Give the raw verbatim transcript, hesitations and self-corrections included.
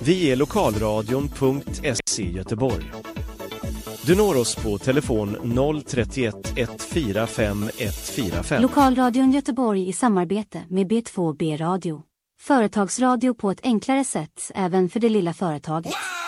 Vi är lokalradion punkt se Göteborg. Du når oss på telefon noll tre ett ett fyra fem ett fyra fem. Lokalradion Göteborg i samarbete med B två B Radio. Företagsradio på ett enklare sätt även för det lilla företaget.